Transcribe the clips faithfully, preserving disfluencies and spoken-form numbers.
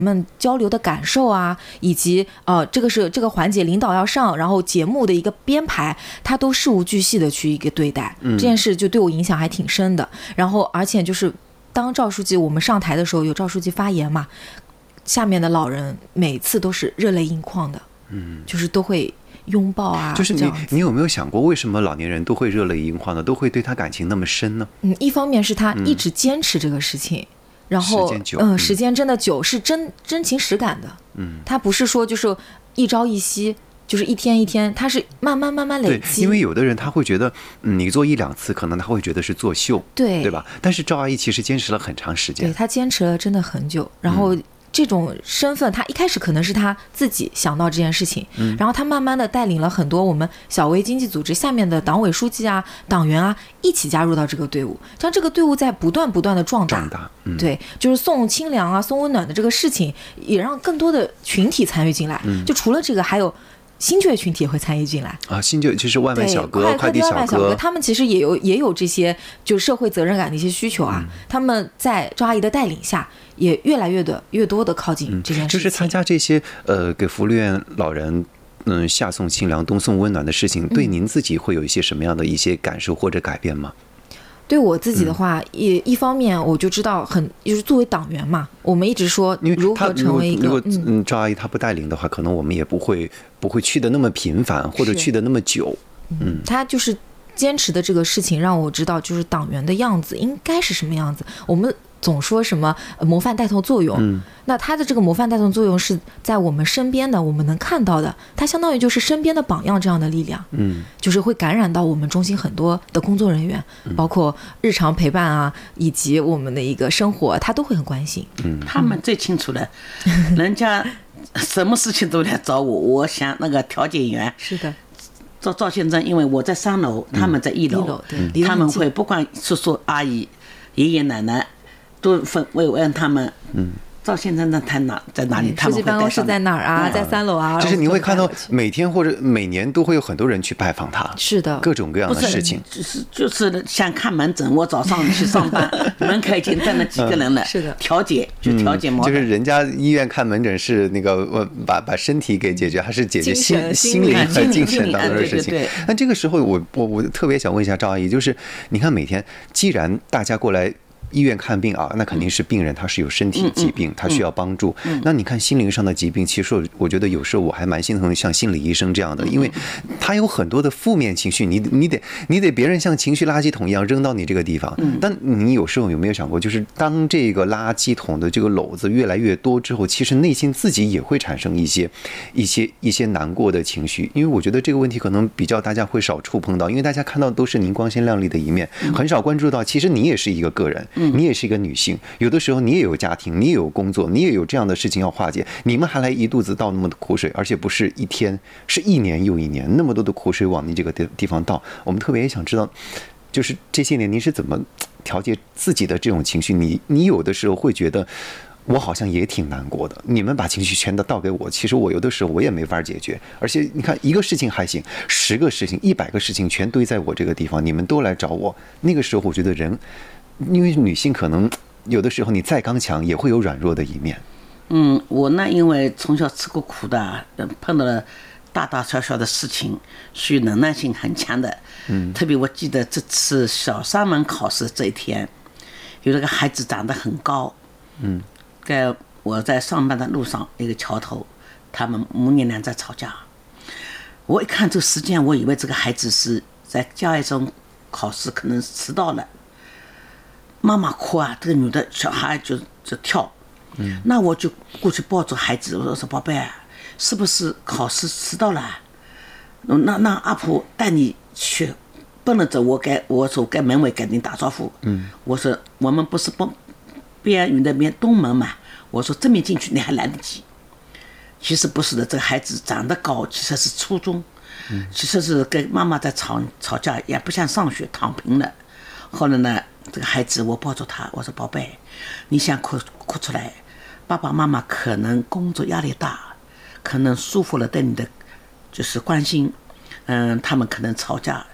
们交流的感受啊，以及呃，这个是这个环节领导要上，然后节目的一个编排，他都事无巨细的去一个对待， 嗯、 这件事就对我影响还挺深的。然后而且就是当赵书记我们上台的时候，有赵书记发言嘛，下面的老人每次都是热泪盈眶的， 嗯， 就是都会拥抱啊。 就是你你有没有想过，为什么老年人都会热泪盈眶呢？都会对他感情那么深呢？ 嗯，一方面是他一直坚持这个事情。嗯然后， 时间久， 嗯，时间真的久，是真真情实感的，嗯，它不是说就是一朝一夕，就是一天一天，它是慢慢慢慢累积。 对，因为有的人他会觉得，嗯，你做一两次，可能他会觉得是作秀， 对， 对吧？但是赵阿姨其实坚持了很长时间， 对，她坚持了真的很久，然后。嗯这种身份，他一开始可能是他自己想到这件事情，嗯、然后他慢慢的带领了很多我们小微经济组织下面的党委书记啊、党员啊一起加入到这个队伍，让这个队伍在不断不断的壮大。 壮大，嗯、 对，就是送清凉啊、送温暖的这个事情，也让更多的群体参与进来。嗯、就除了这个，还有。新旧群体也会参与进来啊，新旧就是外卖小哥、 快递小哥， 小哥，他们其实也有也有这些就社会责任感的一些需求啊。嗯、他们在赵阿姨的带领下，也越来越的越多的靠近这件事情。 嗯、就是参加这些呃给福利院老人嗯夏送清凉、冬送温暖的事情，对您自己会有一些什么样的一些感受或者改变吗？ 对我自己的话，也、嗯、一方面我就知道很，就是作为党员嘛，我们一直说如何成为一个。 如果嗯赵阿姨她不带领的话，可能我们也不会不会去的那么频繁，或者去的那么久。 嗯，她就是坚持的这个事情，让我知道就是党员的样子应该是什么样子。我们总说什么模范带头作用，嗯、那他的这个模范带头作用是在我们身边的，我们能看到的，它相当于就是身边的榜样这样的力量，嗯，就是会感染到我们中心很多的工作人员，嗯、包括日常陪伴啊，以及我们的一个生活，他都会很关心。 嗯，他们最清楚的，人家什么事情都来找我，我想那个调解员是的。 赵赵先生，因为我在三楼，他们在一楼， 嗯、对， 他们会不管叔叔阿姨、爷爷奶奶。都分为问他们，嗯，赵先生在他哪在哪里？他们书记办公室在哪儿啊？在三楼啊。 就是你会看到每天或者每年都会有很多人去拜访他， 是的， 各种各样的事情。 就是就是像看门诊，我早上去上班，门口已经站了几个人了， 是的， 调解就调解矛盾。 就是人家医院看门诊是那个把把身体给解决，还是解决心心灵和精神当中的事情？那这个时候我我我特别想问一下赵阿姨，就是你看每天既然大家过来。医院看病啊，那肯定是病人，他是有身体疾病，他需要帮助。那你看心灵上的疾病，其实我觉得有时候我还蛮心疼像心理医生这样的，因为他有很多的负面情绪，你你得你得别人像情绪垃圾桶一样扔到你这个地方。但你有时候有没有想过，就是当这个垃圾桶的这个篓子越来越多之后，其实内心自己也会产生一些一些一些难过的情绪。因为我觉得这个问题可能比较大家会少触碰到，因为大家看到都是您光鲜亮丽的一面，很少关注到其实你也是一个个人。你也是一个女性，有的时候你也有家庭，你也有工作，你也有这样的事情要化解，你们还来一肚子倒那么多苦水，而且不是一天，是一年又一年，那么多的苦水往你这个地方倒。我们特别也想知道，就是这些年您是怎么调节自己的这种情绪？你你有的时候会觉得我好像也挺难过的，你们把情绪全都倒给我，其实我有的时候我也没法解决。而且你看，一个事情还行，十个事情、一百个事情全堆在我这个地方，你们都来找我，那个时候我觉得人。因为女性可能有的时候你再刚强也会有软弱的一面。 嗯，我呢因为从小吃过苦的，碰到了大大小小的事情，属于能耐性很强的。嗯，特别我记得这次小三门考试这一天，有那个孩子长得很高。嗯，在我在上班的路上，一个桥头，他们母女俩在吵架。我一看这个时间，我以为这个孩子是在教育中考试可能迟到了。妈妈哭啊，这个女的小孩就就跳，嗯，那我就过去抱住孩子，我说说宝贝，是不是考试迟到了？那那阿婆带你去，不能走，我该我说该门卫给你打招呼，嗯，我说我们不是帮边云那边东门嘛，我说正面进去你还来得及。其实不是的，这个孩子长得高，其实是初中，嗯，其实是跟妈妈在吵吵架，也不想上学，躺平了。后来呢？这个孩子，我抱住他，我说宝贝，你想哭哭出来，爸爸妈妈可能工作压力大，可能束缚了对你的就是关心，嗯，他们可能吵架，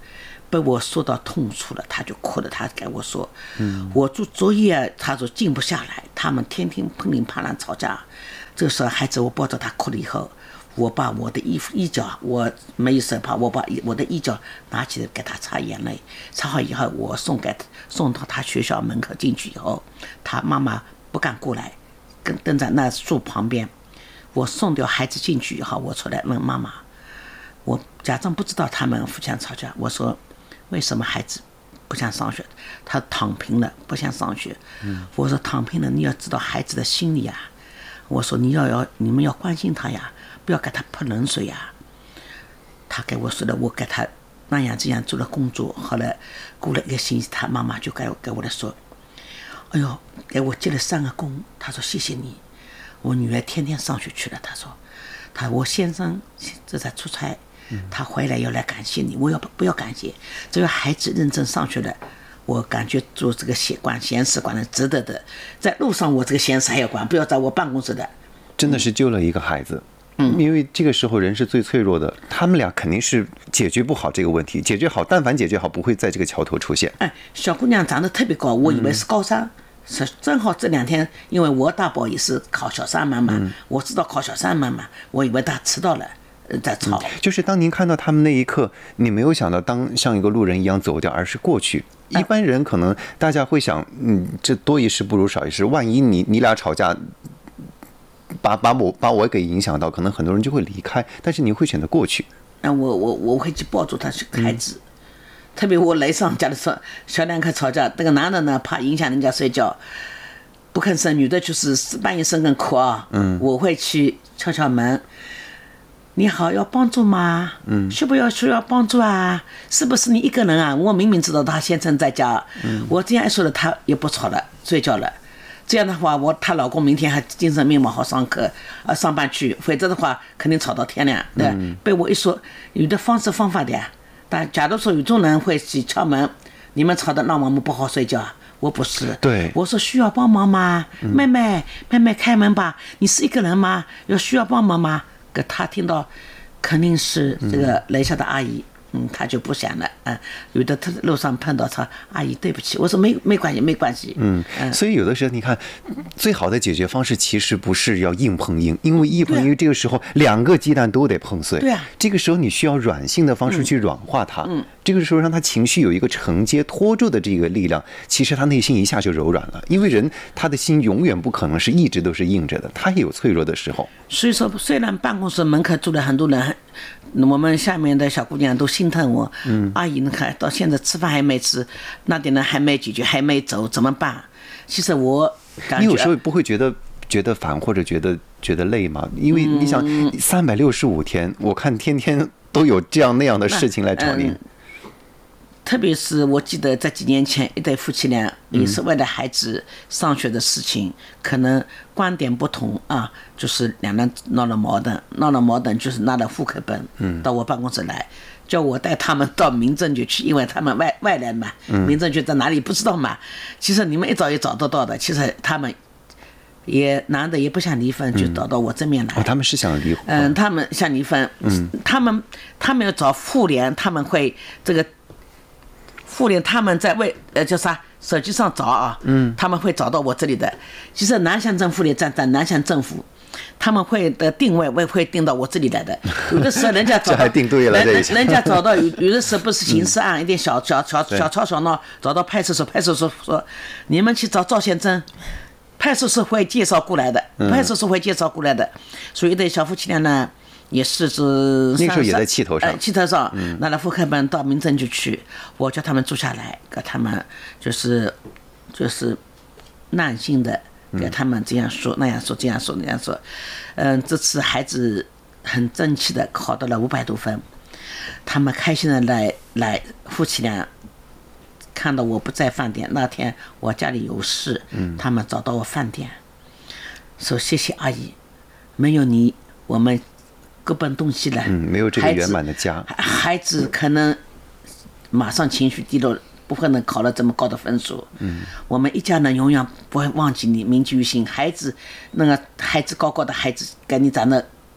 被我说到痛处了，他就哭了，他跟我说，嗯，我做作业，他说静不下来，他们天天碰铃啪啷吵架。这个时候孩子我抱着他哭了以后，我把我的衣服衣角，我没有手帕，我把我的衣角拿起来给他擦眼泪，擦好以后我送给送到他学校门口进去以后，他妈妈不敢过来，跟蹲在那树旁边。我送掉孩子进去以后，我出来问妈妈，我假装不知道他们互相吵架，我说为什么孩子不想上学？他躺平了，不想上学。嗯、我说躺平了，你要知道孩子的心理啊。我说你要要你们要关心他呀，不要给他泼冷水呀。他给我说的，我给他那样这样做了工作。后来过了一个星期，他妈妈就给我给我来说，哎呦，给我结了三个工。他说谢谢你，我女儿天天上学去了。他说，他我先生正在出差，他回来要来感谢你，我要不要感谢？这个孩子认真上学了。我感觉做这个闲管闲事管的值得的，在路上我这个闲事还要管，不要在我办公室的。 真的是救了一个孩子，嗯，因为这个时候人是最脆弱的，他们俩肯定是解决不好这个问题，解决好，但凡解决好，不会在这个桥头出现。 哎，小姑娘长得特别高，我以为是高三，是、嗯、正好这两天，因为我大宝也是考小三门嘛，嗯、我知道考小三门嘛，我以为他迟到了。在吵、 嗯，就是当您看到他们那一刻，你没有想到当像一个路人一样走掉，而是过去。一般人可能大家会想，嗯，这多一事不如少一事。万一你你俩吵架，把把我把我给影响到，可能很多人就会离开。但是你会选择过去。 嗯，我我我会去抱住他孩子，嗯、特别我来上家的时候，小两口吵架，这个男的呢怕影响人家睡觉，不吭声；女的就是半夜深更哭啊。嗯，我会去敲敲门。你好，要帮助吗？嗯，需不要需要帮助啊？是不是你一个人啊？我明明知道他先生在家，嗯，我这样一说了，他也不吵了，睡觉了。这样的话，我她老公明天还精神面貌好上课啊上班去，否则的话肯定吵到天亮。对，嗯、被我一说，有的方式方法的呀。但假如说有种人会去敲门，你们吵得让我们不好睡觉，我不是。 对， 我说需要帮忙吗？嗯、妹妹，妹妹开门吧，你是一个人吗？有需要帮忙吗？他听到肯定是这个楼下的阿姨，嗯，他就不想了，嗯，有的他路上碰到他阿姨，对不起，我说没没关系，没关系，嗯， 所以有的时候你看，最好的解决方式其实不是要硬碰硬，因为一碰硬这个时候两个鸡蛋都得碰碎， 对啊， 这个时候你需要软性的方式去软化它，嗯，这个时候让他情绪有一个承接拖住的这个力量，其实他内心一下就柔软了，因为人他的心永远不可能是一直都是硬着的，他也有脆弱的时候。 所以说，虽然办公室门口住了很多人，我们下面的小姑娘都心疼我。嗯，阿姨，你看到现在吃饭还没吃，那点人还没解决，还没走，怎么办？其实我感觉， 你有时候不会觉得觉得烦或者觉得觉得累吗？因为你想，三百六十五天，我看天天都有这样那样的事情来找您。嗯， 特别是我记得在几年前，一对夫妻俩也是为了孩子上学的事情，嗯、可能观点不同啊，就是两人闹了矛盾，闹了矛盾就是拿了户口本，嗯，到我办公室来，叫我带他们到民政局去，因为他们外外来嘛，民政局在哪里不知道嘛。其实你们一找也找得到的，其实他们也男的也不想离婚，就找到我这边来。 嗯、哦，他们是想离婚。 嗯，他们想离婚。嗯，他们他们要找妇联，他们会这个。妇联他们在为呃叫啥手机上找啊，嗯，他们会找到我这里的。其实南翔政府也站在南翔政府，他们会的定位我也会定到我这里来的。有的时候人家找到， 这还定对了这一下。人家找到有有的时候不是刑事案，一点小小小小吵小闹，找到派出所，派出所说你们去找赵先生，派出所会介绍过来的，派出所会介绍过来的。所以对小夫妻俩呢。也是是那时候也在气头上， 呃、气头上拿了户口本到民政局去，我叫他们住下来，给他们就是就是耐心的给他们这样说、嗯、那样说这样说那样说，嗯，这次孩子很争气的考到了五百多分，他们开心的来来夫妻俩看到我不在饭店，那天我家里有事，嗯，他们找到我饭店，说谢谢阿姨，没有你我们。各奔东西了， 嗯，没有这个圆满的家， 孩子可能马上情绪低落，不可能考了这么高的分数。嗯，我们一家人永远不会忘记你，铭记于心。孩子，那个孩子高高的孩子，跟你长得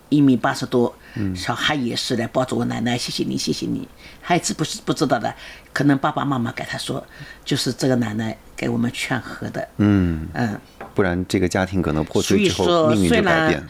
一米八十多，小孩也是来抱着我奶奶，谢谢你，谢谢你。孩子不是不知道的，可能爸爸妈妈给他说，就是这个奶奶给我们劝和的。 嗯嗯， 不然这个家庭可能破碎之后命运就改变。